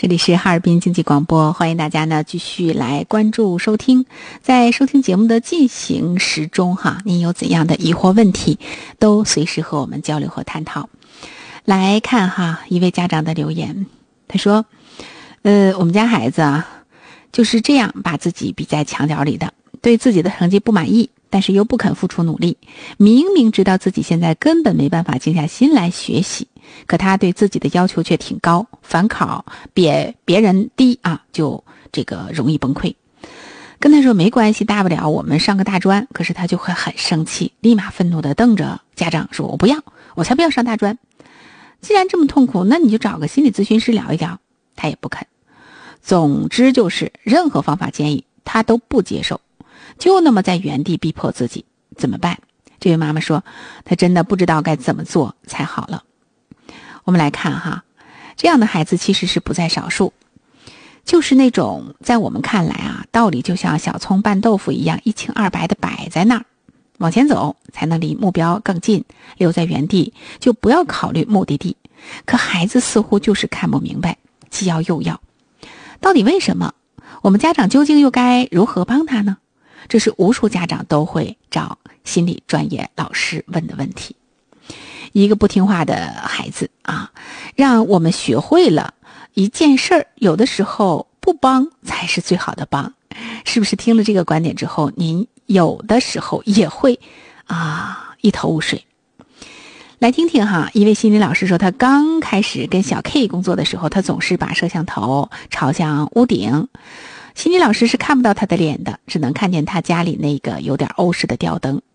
这里是哈尔滨经济广播，欢迎大家呢继续来关注收听。在收听节目的进行时中您有怎样的疑惑问题，都随时和我们交流和探讨。来看一位家长的留言，他说我们家孩子就是这样把自己逼在墙角里的，对自己的成绩不满意，但是又不肯付出努力，明明知道自己现在根本没办法静下心来学习，可他对自己的要求却挺高，反考比别人低就这个容易崩溃。跟他说没关系，大不了我们上个大专，可是他就会很生气，立马愤怒地瞪着家长说，我不要，我才不要上大专。既然这么痛苦，那你就找个心理咨询师聊一聊，他也不肯。总之就是任何方法建议他都不接受，就那么在原地逼迫自己，怎么办？这位妈妈说，她真的不知道该怎么做才好了。我们来看这样的孩子其实是不在少数，就是那种在我们看来道理就像小葱拌豆腐一样一清二白的摆在那儿，往前走才能离目标更近，留在原地就不要考虑目的地。可孩子似乎就是看不明白，既要又要，到底为什么？我们家长究竟又该如何帮他呢？这是无数家长都会找心理专业老师问的问题。一个不听话的孩子让我们学会了一件事儿，有的时候不帮才是最好的帮。是不是听了这个观点之后，您有的时候也会一头雾水？来听听一位心理老师说，他刚开始跟小 K 工作的时候，他总是把摄像头朝向屋顶，心理老师是看不到他的脸的，只能看见他家里那个有点欧式的吊灯。